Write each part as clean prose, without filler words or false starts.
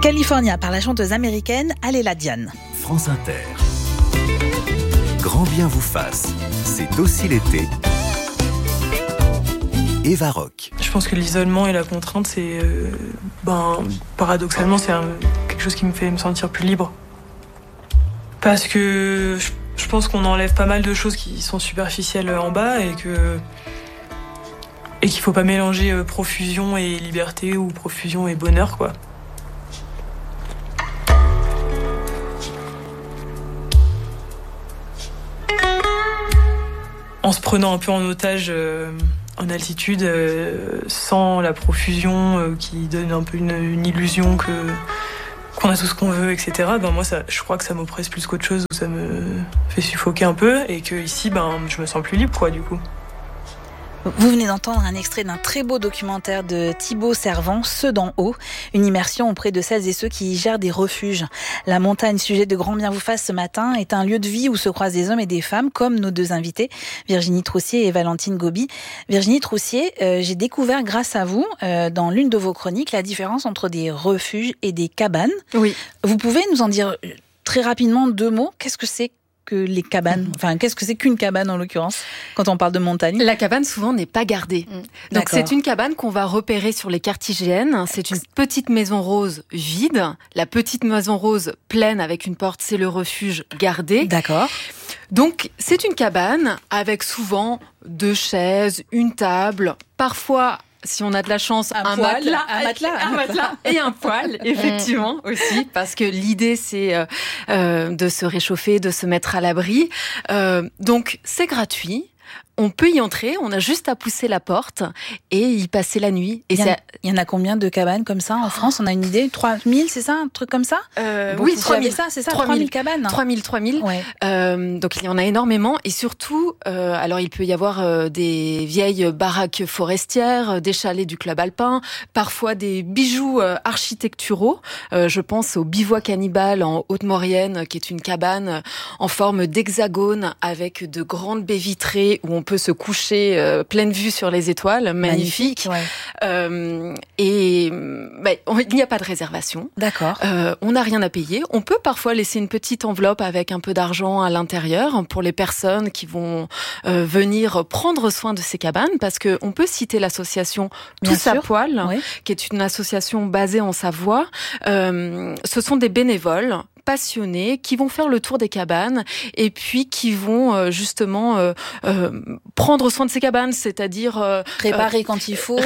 California par la chanteuse américaine Aléla Diane. France Inter. Grand bien vous fasse, c'est aussi l'été. Eva Rock. Je pense que l'isolement et la contrainte, c'est paradoxalement, c'est quelque chose qui me fait me sentir plus libre. Parce que je pense qu'on enlève pas mal de choses qui sont superficielles en bas et qu'il faut pas mélanger profusion et liberté ou profusion et bonheur, quoi. En se prenant un peu en otage en altitude, sans la profusion qui donne un peu une illusion qu'on a tout ce qu'on veut, etc. Moi, je crois que ça m'oppresse plus qu'autre chose, ou ça me fait suffoquer un peu, et que ici, je me sens plus libre, quoi, du coup. Vous venez d'entendre un extrait d'un très beau documentaire de Thibaut Servan, Ceux d'en haut, une immersion auprès de celles et ceux qui gèrent des refuges. La montagne, sujet de Grand bien vous fasse ce matin, est un lieu de vie où se croisent des hommes et des femmes, comme nos deux invités, Virginie Troussier et Valentine Gobi. Virginie Troussier, j'ai découvert grâce à vous, dans l'une de vos chroniques, la différence entre des refuges et des cabanes. Oui. Vous pouvez nous en dire très rapidement 2 mots? Qu'est-ce que c'est que les cabanes, qu'est-ce que c'est qu'une cabane en l'occurrence, quand on parle de montagne? La cabane, souvent, n'est pas gardée. Donc, c'est une cabane qu'on va repérer sur les cartes IGN. C'est une petite maison rose vide. La petite maison rose pleine avec une porte, c'est le refuge gardé. D'accord. Donc, c'est une cabane avec souvent 2 chaises, une table, parfois, si on a de la chance, un matelas et un poêle, effectivement, aussi, parce que l'idée, c'est de se réchauffer, de se mettre à l'abri. Donc, c'est gratuit. On peut y entrer, on a juste à pousser la porte et y passer la nuit. Et il y en a combien de cabanes comme ça en France? On a une idée? 3000, c'est ça? Un truc comme ça? Oui, 3000. C'est ça, 3000 cabanes. 3000. Ouais. Donc il y en a énormément. Et surtout, alors il peut y avoir des vieilles baraques forestières, des chalets du club alpin, parfois des bijoux architecturaux. Je pense au bivouac cannibale en Haute-Maurienne, qui est une cabane en forme d'hexagone avec de grandes baies vitrées où on peut se coucher pleine vue sur les étoiles, magnifique. Ouais. Il n'y a pas de réservation. D'accord. On n'a rien à payer. On peut parfois laisser une petite enveloppe avec un peu d'argent à l'intérieur pour les personnes qui vont venir prendre soin de ces cabanes, parce que on peut citer l'association Tous à poil, oui, qui est une association basée en Savoie. Ce sont des bénévoles passionnés qui vont faire le tour des cabanes et puis qui vont justement prendre soin de ces cabanes, c'est-à-dire réparer quand il faut,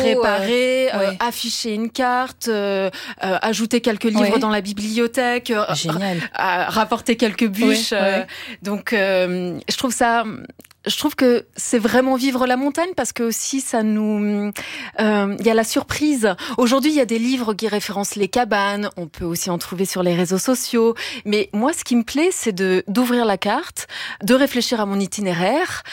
afficher une carte, ajouter quelques livres dans la bibliothèque, rapporter quelques bûches. Donc je trouve que c'est vraiment vivre la montagne, parce que aussi ça nous, il y a la surprise. Aujourd'hui, il y a des livres qui référencent les cabanes. On peut aussi en trouver sur les réseaux sociaux. Mais moi, ce qui me plaît, c'est d'ouvrir la carte, de réfléchir à mon itinéraire,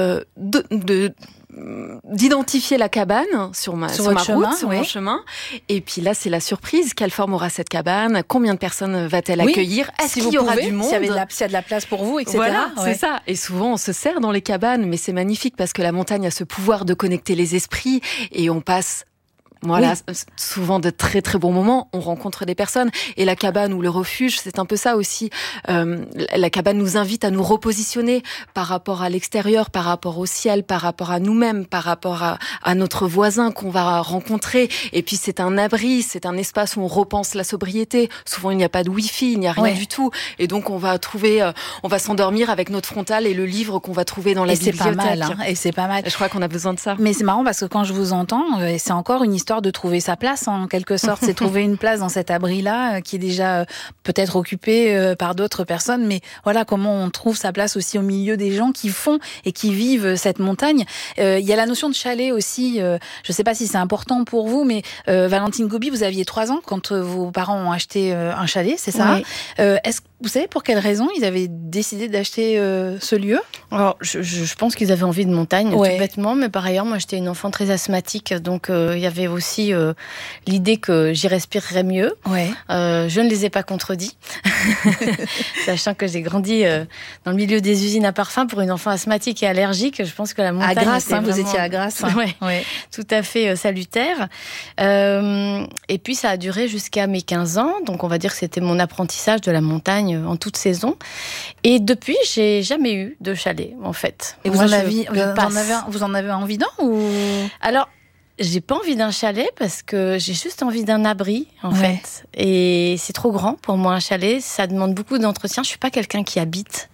d'identifier la cabane sur ma route, sur mon chemin. Et puis là, c'est la surprise. Quelle forme aura cette cabane? Combien de personnes va-t-elle accueillir? Est-ce qu'il y aura du monde? S'il y a de la place pour vous, etc. Voilà, c'est ça. Et souvent, on se sert dans les cabanes, mais c'est magnifique parce que la montagne a ce pouvoir de connecter les esprits et on passe souvent de très très bons moments, on rencontre des personnes. Et la cabane ou le refuge, c'est un peu ça aussi. La cabane nous invite à nous repositionner par rapport à l'extérieur, par rapport au ciel, par rapport à nous-mêmes, par rapport à notre voisin qu'on va rencontrer. Et puis c'est un abri, c'est un espace où on repense la sobriété. Souvent il n'y a pas de wifi, il n'y a rien du tout. Et donc on va s'endormir avec notre frontale et le livre qu'on va trouver dans la bibliothèque. Et c'est pas mal. Je crois qu'on a besoin de ça. Mais c'est marrant parce que quand je vous entends, c'est encore une histoire de trouver sa place, en quelque sorte. C'est trouver une place dans cet abri-là qui est déjà peut-être occupé par d'autres personnes, mais voilà comment on trouve sa place aussi au milieu des gens qui font et qui vivent cette montagne. Il y a la notion de chalet aussi. Je ne sais pas si c'est important pour vous, mais Valentine Gobi, vous aviez 3 ans quand vos parents ont acheté un chalet, c'est ça? Oui. Vous savez pour quelle raison ils avaient décidé d'acheter ce lieu ? Alors, je pense qu'ils avaient envie de montagne, tout bêtement, mais par ailleurs, moi, j'étais une enfant très asthmatique, donc il y avait aussi l'idée que j'y respirerais mieux. Ouais. Je ne les ai pas contredits, sachant que j'ai grandi dans le milieu des usines à parfum pour une enfant asthmatique et allergique. Je pense que la montagne à Grasse, était vraiment... vous étiez à Grasse. Ouais. Tout à fait salutaire. Et puis, ça a duré jusqu'à mes 15 ans, donc on va dire que c'était mon apprentissage de la montagne en toute saison. Et depuis, j'ai jamais eu de chalet, en fait. Et vous en avez envie d'un ou... Alors, j'ai pas envie d'un chalet parce que j'ai juste envie d'un abri, en fait. Et c'est trop grand pour moi, un chalet. Ça demande beaucoup d'entretien. Je suis pas quelqu'un qui habite.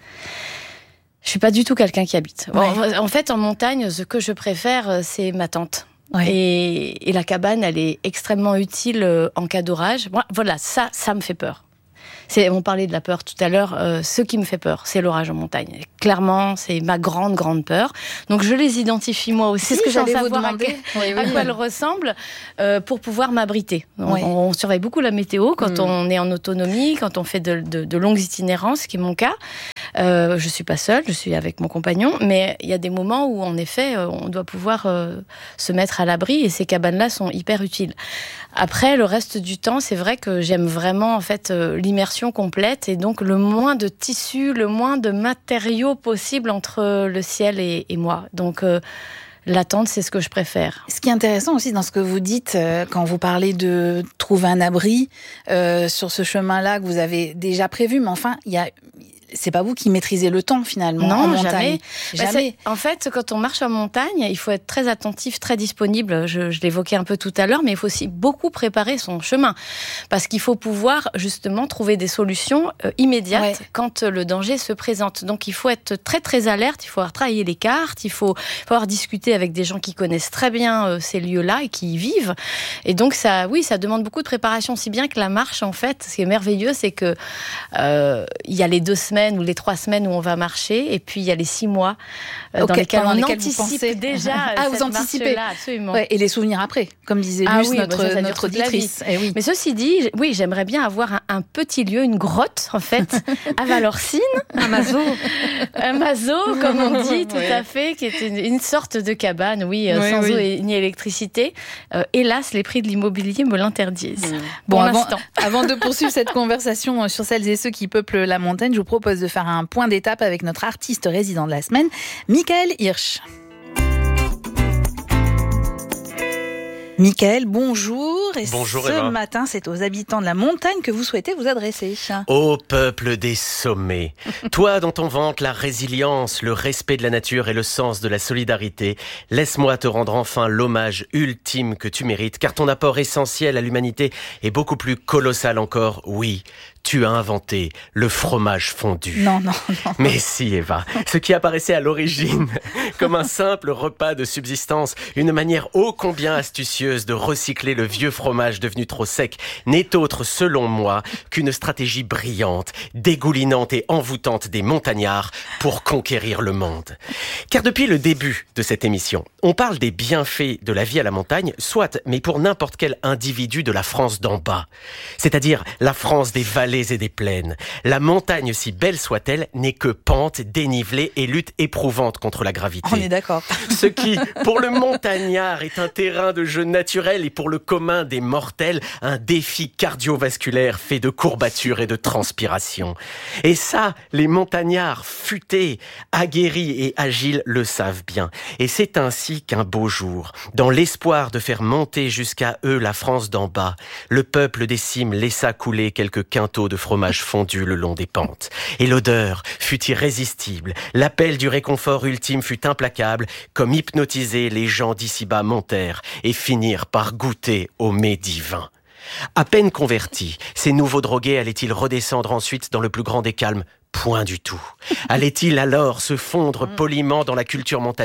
Je suis pas du tout quelqu'un qui habite. Ouais. Bon, en fait, en montagne, ce que je préfère, c'est ma tente. Ouais. Et la cabane, elle est extrêmement utile en cas d'orage. Voilà, ça me fait peur. On parlait de la peur tout à l'heure. Ce qui me fait peur, c'est l'orage en montagne. Clairement, c'est ma grande peur. Donc, je les identifie moi aussi. C'est ce que j'allais vous demander. À quoi elles ressemblent pour pouvoir m'abriter. On surveille beaucoup la météo quand on est en autonomie, quand on fait de longues itinérances, ce qui est mon cas. Je suis pas seule, je suis avec mon compagnon, mais il y a des moments où, en effet, on doit pouvoir se mettre à l'abri et ces cabanes-là sont hyper utiles. Après, le reste du temps, c'est vrai que j'aime vraiment, en fait, l'immersion complète et donc le moins de tissu, le moins de matériaux possible entre le ciel et moi. Donc, la tente, c'est ce que je préfère. Ce qui est intéressant aussi dans ce que vous dites, quand vous parlez de trouver un abri sur ce chemin-là que vous avez déjà prévu, mais enfin, c'est pas vous qui maîtrisez le temps finalement en montagne. Jamais. En fait, quand on marche en montagne, il faut être très attentif, très disponible. Je l'évoquais un peu tout à l'heure, mais il faut aussi beaucoup préparer son chemin. Parce qu'il faut pouvoir justement trouver des solutions immédiates quand le danger se présente. Donc il faut être très très alerte, il faut avoir travaillé les cartes, il faut avoir discuté avec des gens qui connaissent très bien ces lieux-là et qui y vivent. Et donc ça demande beaucoup de préparation, si bien que la marche, en fait, ce qui est merveilleux, c'est que il y a les 2 semaines ou les 3 semaines où on va marcher, et puis il y a les 6 mois dans lesquels on anticipe déjà vous anticipez là, absolument. Et les souvenirs après, comme disait Luce, notre auditrice. Mais ceci dit, j'aimerais bien avoir un petit lieu, une grotte, en fait, à Valorcine. Un mazo, comme on dit, tout à fait, qui est une sorte de cabane, sans eau ni électricité. Hélas, les prix de l'immobilier me l'interdisent. Bon, avant de poursuivre cette conversation sur celles et ceux qui peuplent la montagne, je vous propose de faire un point d'étape avec notre artiste résident de la semaine, Michael Hirsch. Michael, bonjour. Bonjour, ce Eva. matin, c'est aux habitants de la montagne que vous souhaitez vous adresser. Ô peuple des sommets, toi dont on vante la résilience, le respect de la nature et le sens de la solidarité, laisse-moi te rendre enfin l'hommage ultime que tu mérites, car ton apport essentiel à l'humanité est beaucoup plus colossal encore, oui. Tu as inventé le fromage fondu. Non. Mais si, Eva, ce qui apparaissait à l'origine comme un simple repas de subsistance, une manière ô combien astucieuse de recycler le vieux fromage devenu trop sec, n'est autre, selon moi, qu'une stratégie brillante, dégoulinante et envoûtante des montagnards pour conquérir le monde. Car depuis le début de cette émission, on parle des bienfaits de la vie à la montagne, soit, mais pour n'importe quel individu de la France d'en bas. C'est-à-dire la France des vallées et des plaines. La montagne, si belle soit-elle, n'est que pente, dénivelée et lutte éprouvante contre la gravité. On est d'accord. Ce qui, pour le montagnard, est un terrain de jeu naturel et pour le commun des mortels, un défi cardiovasculaire fait de courbatures et de transpiration. Et ça, les montagnards futés, aguerris et agiles le savent bien. Et c'est ainsi qu'un beau jour, dans l'espoir de faire monter jusqu'à eux la France d'en bas, le peuple des cimes laissa couler quelques quintaux de fromage fondu le long des pentes. Et l'odeur fut irrésistible. L'appel du réconfort ultime fut implacable. Comme hypnotisés, les gens d'ici-bas montèrent et finirent par goûter au mets divin. À peine convertis, ces nouveaux drogués allaient-ils redescendre ensuite dans le plus grand des calmes ? Point du tout. Allait-il alors se fondre poliment dans la culture montagnarde ?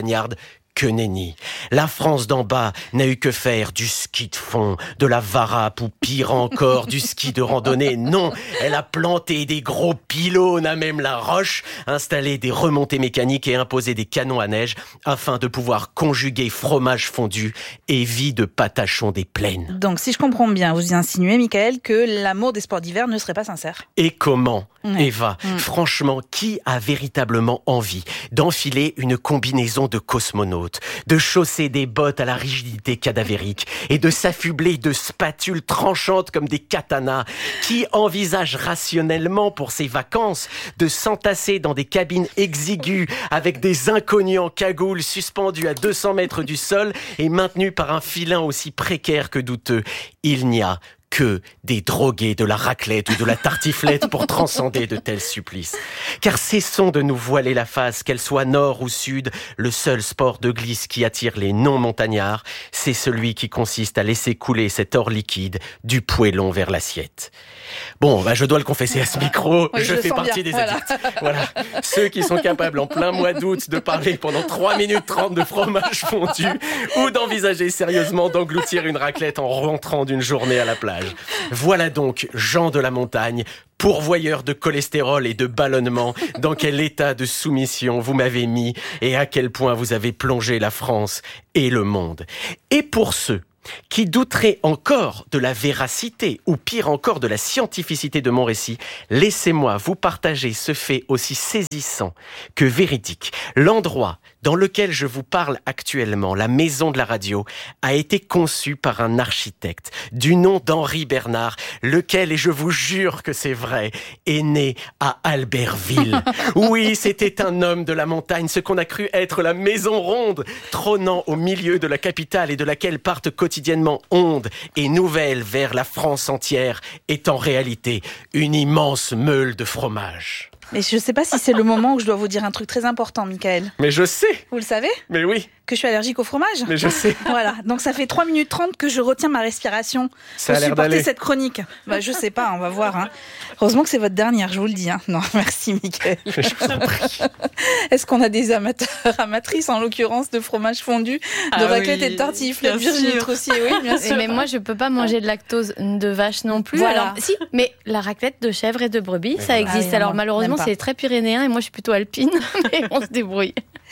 que nenni. La France d'en bas n'a eu que faire du ski de fond, de la varap ou pire encore, du ski de randonnée. Non, elle a planté des gros pylônes à même la roche, installé des remontées mécaniques et imposé des canons à neige afin de pouvoir conjuguer fromage fondu et vie de patachon des plaines. Donc, si je comprends bien, vous insinuez, Michael, que l'amour des sports d'hiver ne serait pas sincère. Et comment, Eva, franchement, qui a véritablement envie d'enfiler une combinaison de cosmonautes, de chausser des bottes à la rigidité cadavérique et de s'affubler de spatules tranchantes comme des katanas? Qui envisage rationnellement pour ses vacances de s'entasser dans des cabines exiguës avec des inconnus en cagoule suspendus à 200 mètres du sol et maintenus par un filin aussi précaire que douteux? Il n'y a que des drogués de la raclette ou de la tartiflette pour transcender de tels supplices. Car cessons de nous voiler la face, qu'elle soit nord ou sud, le seul sport de glisse qui attire les non-montagnards, c'est celui qui consiste à laisser couler cet or liquide du poêlon vers l'assiette. Bon, je dois le confesser à ce micro, oui, je fais partie des addicts. Voilà. Ceux qui sont capables en plein mois d'août de parler pendant 3 minutes 30 de fromage fondu ou d'envisager sérieusement d'engloutir une raclette en rentrant d'une journée à la plage. Voilà donc Jean de la Montagne, pourvoyeur de cholestérol et de ballonnement, dans quel état de soumission vous m'avez mis et à quel point vous avez plongé la France et le monde. Et pour ceux qui douteraient encore de la véracité ou pire encore de la scientificité de mon récit, laissez-moi vous partager ce fait aussi saisissant que véridique. L'endroit dans lequel je vous parle actuellement, la maison de la radio, a été conçu par un architecte du nom d'Henri Bernard, lequel, et je vous jure que c'est vrai, est né à Albertville. Oui, c'était un homme de la montagne, ce qu'on a cru être la maison ronde, trônant au milieu de la capitale et de laquelle partent quotidiennement ondes et nouvelles vers la France entière, est en réalité une immense meule de fromage. Et je ne sais pas si c'est le moment où je dois vous dire un truc très important, Michael. Mais je sais. Vous le savez ? Mais oui. Que je suis allergique au fromage. Mais je sais. Voilà, donc ça fait 3 minutes 30 que je retiens ma respiration ça pour supporter cette chronique. Je sais pas, on va voir. Hein. Heureusement que c'est votre dernière, je vous le dis. Hein. Non, merci Michael. Je vous en prie. Est-ce qu'on a des amateurs, amatrices en l'occurrence de fromage fondu, de raclette et de tartiflette? Virginie Troussier, oui, bien sûr. Mais moi, je peux pas manger de lactose de vache non plus. Voilà. Alors, si, mais la raclette de chèvre et de brebis, mais ça existe. Ah oui, alors malheureusement, c'est très pyrénéen et moi, je suis plutôt alpine, mais on se débrouille.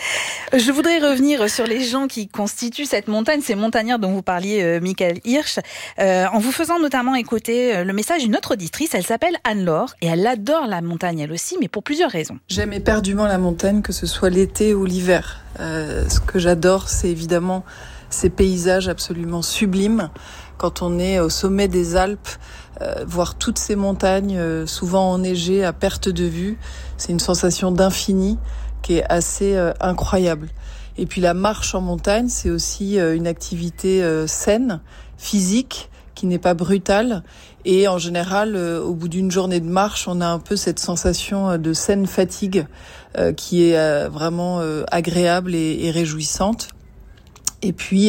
Je voudrais revenir sur les gens qui constituent cette montagne, ces montagnards dont vous parliez, Michael Hirsch, en vous faisant notamment écouter le message d'une autre auditrice. Elle s'appelle Anne-Laure et elle adore la montagne elle aussi, mais pour plusieurs raisons. J'aime éperdument la montagne, que ce soit l'été ou l'hiver. Ce que j'adore, c'est évidemment ces paysages absolument sublimes. Quand on est au sommet des Alpes, voir toutes ces montagnes, souvent enneigées à perte de vue, c'est une sensation d'infini qui est assez incroyable. Et puis la marche en montagne, c'est aussi une activité saine, physique, qui n'est pas brutale. Et en général, au bout d'une journée de marche, on a un peu cette sensation de saine fatigue qui est vraiment agréable et réjouissante. Et puis,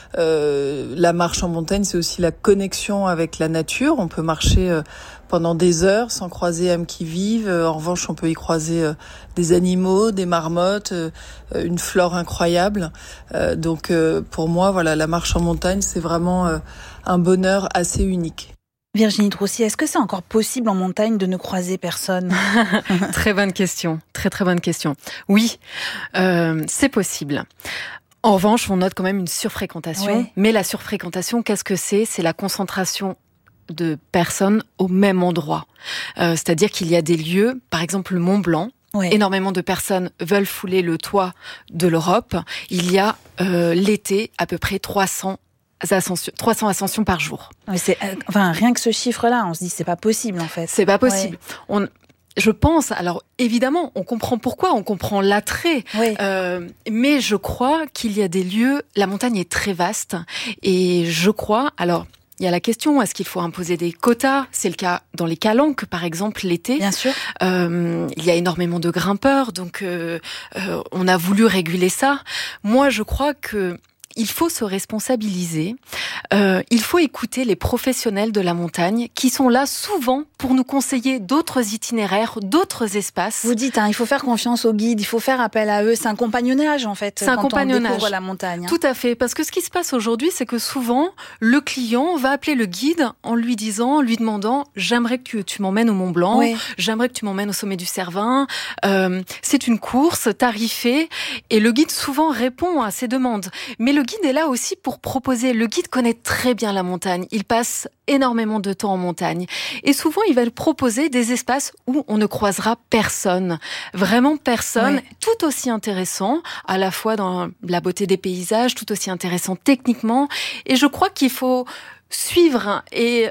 la marche en montagne, c'est aussi la connexion avec la nature. On peut marcher pendant des heures sans croiser âme qui vive. En revanche, on peut y croiser des animaux, des marmottes, une flore incroyable. Donc, pour moi, voilà, la marche en montagne, c'est vraiment un bonheur assez unique. Virginie Troussier, est-ce que c'est encore possible en montagne de ne croiser personne? Très bonne question, très très bonne question. Oui, c'est possible. En revanche, on note quand même une surfréquentation. Oui. Mais la surfréquentation, qu'est-ce que c'est ? C'est la concentration de personnes au même endroit. C'est-à-dire qu'il y a des lieux, par exemple le Mont Blanc, Oui. énormément de personnes veulent fouler le toit de l'Europe. Il y a l'été à peu près 300 ascensions par jour. Oui, rien que ce chiffre-là, on se dit c'est pas possible en fait. C'est pas possible. Oui. Je pense, alors évidemment, on comprend pourquoi, on comprend l'attrait, Oui. Mais je crois qu'il y a des lieux, la montagne est très vaste, et je crois, alors il y a la question, est-ce qu'il faut imposer des quotas ? C'est le cas dans les Calanques, par exemple, l'été. Bien sûr. Il y a énormément de grimpeurs, donc on a voulu réguler ça. Moi, je crois que il faut se responsabiliser, il faut écouter les professionnels de la montagne qui sont là souvent pour nous conseiller d'autres itinéraires, d'autres espaces. Vous dites, il faut faire confiance aux guides, il faut faire appel à eux. C'est un compagnonnage, en fait, quand on découvre la montagne. Tout à fait, parce que ce qui se passe aujourd'hui, c'est que souvent, le client va appeler le guide en lui demandant « J'aimerais que tu m'emmènes au Mont Blanc, j'aimerais que tu m'emmènes au sommet du Cervin. C'est une course tarifée. » Et le guide souvent répond à ces demandes. Mais le guide est là aussi pour proposer. Le guide connaît très bien la montagne. Il passe énormément de temps en montagne. Et souvent, il va proposer des espaces où on ne croisera personne. Vraiment personne. Tout aussi intéressant, à la fois dans la beauté des paysages, tout aussi intéressant techniquement. Et je crois qu'il faut suivre et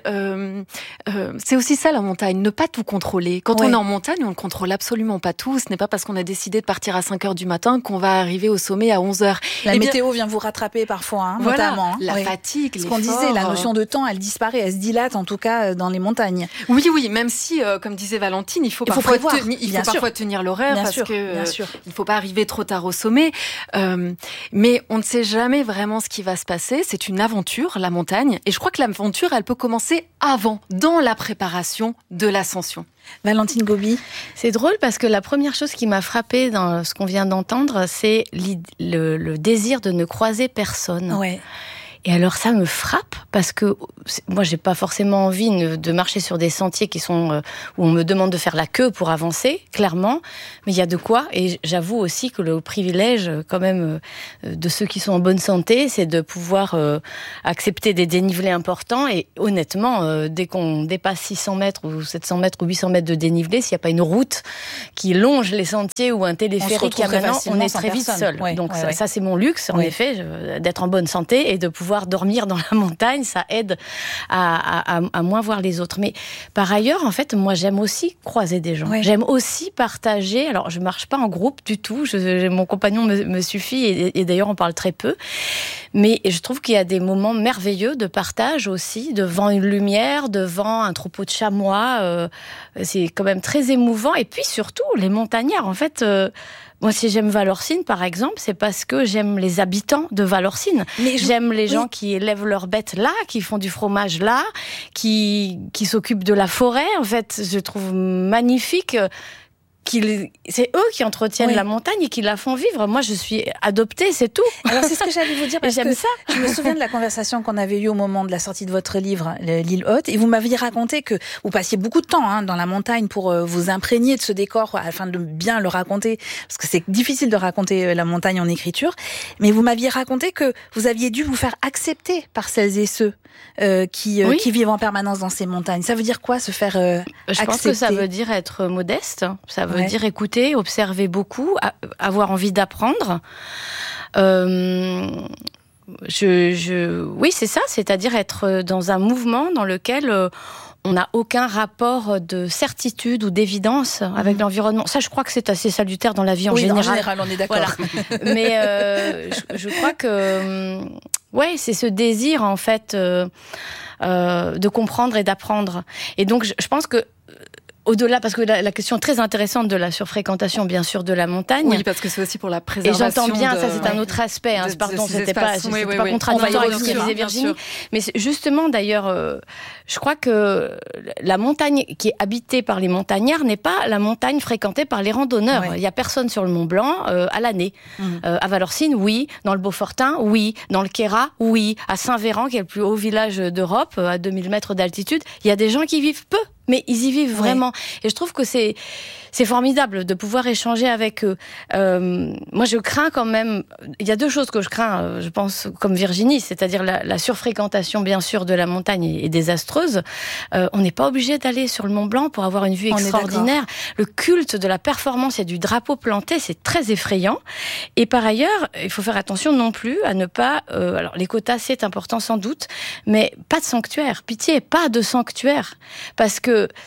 c'est aussi ça la montagne, ne pas tout contrôler. Quand on est en montagne, on ne contrôle absolument pas tout. Ce n'est pas parce qu'on a décidé de partir à 5h du matin qu'on va arriver au sommet à 11h. La météo vient vous rattraper parfois, notamment. La fatigue, ce qu'on disait, la notion de temps, elle disparaît, elle se dilate en tout cas dans les montagnes. Oui, même si, comme disait Valentine, il faut parfois tenir l'horaire parce que il ne faut pas arriver trop tard au sommet. Mais on ne sait jamais vraiment ce qui va se passer. C'est une aventure, la montagne. Et je crois que l'aventure, elle peut commencer avant, dans la préparation de l'ascension. Valentine Gobi. C'est drôle parce que la première chose qui m'a frappée dans ce qu'on vient d'entendre, c'est le désir de ne croiser personne. Et alors ça me frappe parce que moi j'ai pas forcément envie de marcher sur des sentiers qui sont où on me demande de faire la queue pour avancer, clairement, mais il y a de quoi. Et j'avoue aussi que le privilège quand même de ceux qui sont en bonne santé, c'est de pouvoir accepter des dénivelés importants. Et honnêtement, dès qu'on dépasse 600 mètres ou 700 mètres ou 800 mètres de dénivelé, s'il n'y a pas une route qui longe les sentiers ou un téléphérique, on est très vite seul. Donc ça c'est mon luxe en effet, d'être en bonne santé et de pouvoir dormir dans la montagne, ça aide à moins voir les autres. Mais par ailleurs, en fait, moi, j'aime aussi croiser des gens. J'aime aussi partager. Alors, je marche pas en groupe du tout. Mon compagnon me suffit et d'ailleurs, on parle très peu. Mais je trouve qu'il y a des moments merveilleux de partage aussi, devant une lumière, devant un troupeau de chamois. C'est quand même très émouvant. Et puis surtout, les montagnards, en fait... Moi, si j'aime Valorcine, par exemple, c'est parce que j'aime les habitants de Valorcine. J'aime les gens qui élèvent leurs bêtes là, qui font du fromage là, qui s'occupent de la forêt. En fait, je trouve magnifique c'est eux qui entretiennent la montagne et qui la font vivre. Moi, je suis adoptée, c'est tout. Alors, c'est ce que j'allais vous dire parce j'aime que ça. Je me souviens de la conversation qu'on avait eue au moment de la sortie de votre livre, L'île Haute, et vous m'aviez raconté que vous passiez beaucoup de temps dans la montagne pour vous imprégner de ce décor afin de bien le raconter, parce que c'est difficile de raconter la montagne en écriture. Mais vous m'aviez raconté que vous aviez dû vous faire accepter par celles et ceux qui vivent en permanence dans ces montagnes. Ça veut dire quoi, se faire accepter ? Je pense que ça veut dire être modeste. Ça veut dire écouter, observer beaucoup, avoir envie d'apprendre. Oui, c'est ça, c'est-à-dire être dans un mouvement dans lequel on n'a aucun rapport de certitude ou d'évidence avec l'environnement. Ça, je crois que c'est assez salutaire dans la vie en général. En général, on est d'accord. Voilà. Mais je crois que c'est ce désir en fait de comprendre et d'apprendre. Et donc, je pense que au-delà, parce que la question très intéressante de la surfréquentation, bien sûr, de la montagne. Oui, parce que c'est aussi pour la préservation. Et j'entends bien, ça c'est un autre aspect. Pardon, c'était pas contradictoire avec ce que disait Virginie. Mais justement, d'ailleurs, je crois que la montagne qui est habitée par les montagnards n'est pas la montagne fréquentée par les randonneurs. Il y a personne sur le Mont Blanc à l'année. À Valorcine, oui. Dans le Beaufortin, oui. Dans le Queyras, oui. À Saint-Véran, qui est le plus haut village d'Europe, à 2000 mètres d'altitude, il y a des gens qui vivent peu. Mais ils y vivent vraiment. Et je trouve que c'est formidable de pouvoir échanger avec eux. Moi, je crains quand même... Il y a deux choses que je crains, je pense, comme Virginie, c'est-à-dire la surfréquentation, bien sûr, de la montagne est désastreuse. On n'est pas obligé d'aller sur le Mont Blanc pour avoir une vue extraordinaire. Le culte de la performance et du drapeau planté, c'est très effrayant. Et par ailleurs, il faut faire attention non plus à ne pas... alors, les quotas, c'est important sans doute, mais pas de sanctuaire. Pitié, pas de sanctuaire. Parce que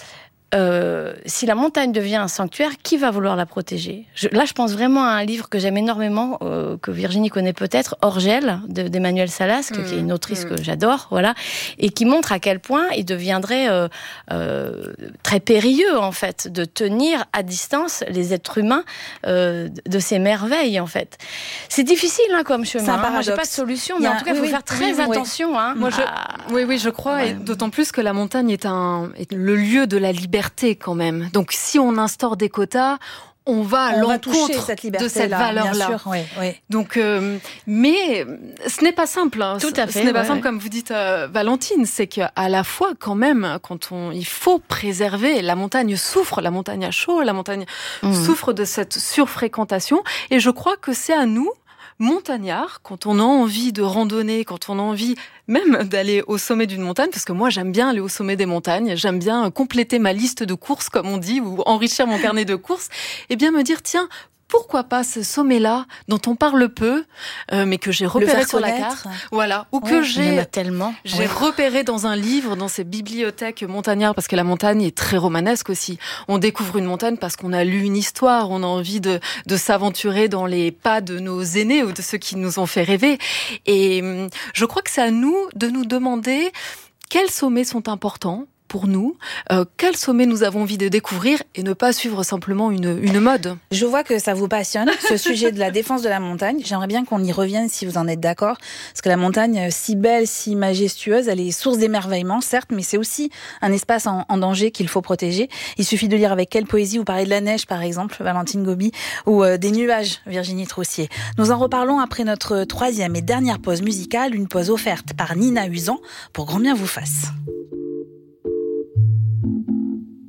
si la montagne devient un sanctuaire, qui va vouloir la protéger ? Là, je pense vraiment à un livre que j'aime énormément, que Virginie connaît peut-être, Orgel, d'Emmanuelle Salasque, qui est une autrice que j'adore, voilà, et qui montre à quel point il deviendrait très périlleux, en fait, de tenir à distance les êtres humains de ces merveilles, en fait. C'est difficile comme chemin. Moi, j'ai pas de solution, mais en tout cas, il faut faire très attention. Moi, je crois, et d'autant plus que la montagne est le lieu de la liberté quand même. Donc si on instaure des quotas, on va à l'encontre de cette valeur-là. Bien sûr, oui. Donc, mais ce n'est pas simple. Tout à fait. Ce n'est pas simple, comme vous dites, Valentine. C'est qu'à la fois, quand même, il faut préserver. La montagne souffre, la montagne a chaud, la montagne souffre de cette surfréquentation. Et je crois que c'est à nous, montagnards, quand on a envie de randonner, quand on a envie même d'aller au sommet d'une montagne, parce que moi j'aime bien aller au sommet des montagnes, j'aime bien compléter ma liste de courses, comme on dit, ou enrichir mon carnet de courses, et bien me dire, tiens, pourquoi pas ce sommet-là, dont on parle peu, mais que j'ai repéré sur la carte, voilà, ou que j'ai repéré dans un livre, dans ces bibliothèques montagnardes, parce que la montagne est très romanesque aussi. On découvre une montagne parce qu'on a lu une histoire, on a envie de s'aventurer dans les pas de nos aînés ou de ceux qui nous ont fait rêver. Et je crois que c'est à nous de nous demander quels sommets sont importants pour nous, quel sommet nous avons envie de découvrir et ne pas suivre simplement une mode. Je vois que ça vous passionne, ce sujet de la défense de la montagne. J'aimerais bien qu'on y revienne si vous en êtes d'accord. Parce que la montagne, si belle, si majestueuse, elle est source d'émerveillement, certes, mais c'est aussi un espace en danger qu'il faut protéger. Il suffit de lire avec quelle poésie vous parlez de la neige, par exemple, Valentine Gobi, ou des nuages, Virginie Troussier. Nous en reparlons après notre troisième et dernière pause musicale, une pause offerte par Nina Usan pour Grand Bien vous fasse.